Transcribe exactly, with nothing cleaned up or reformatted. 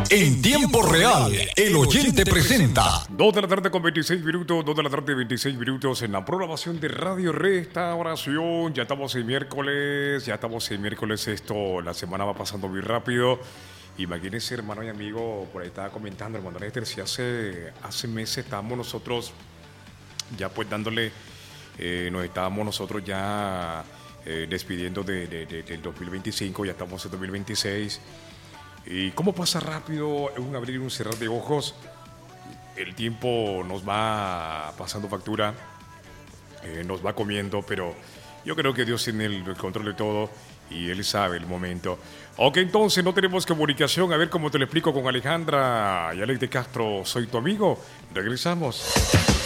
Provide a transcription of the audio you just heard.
En tiempo real, el oyente presenta. Dos de la tarde con veintiséis minutos, dos de la tarde veintiséis minutos en la programación de Radio Restauración. Ya estamos en miércoles, ya estamos en miércoles. Esto, la semana va pasando muy rápido. Imagínense, hermano y amigo, por ahí estaba comentando, hermano Néstor, si hace, hace meses estábamos nosotros ya pues dándole, eh, nos estábamos nosotros ya eh, despidiendo de, de, de, del dos mil veinticinco, ya estamos en dos mil veintiséis. Y cómo pasa rápido, un abrir y un cerrar de ojos. El tiempo nos va pasando factura, eh, nos va comiendo, pero yo creo que Dios tiene el, el control de todo y Él sabe el momento. Ok, entonces no tenemos comunicación. A ver cómo te lo explico con Alejandra y Alex de Castro. Soy tu amigo. Regresamos.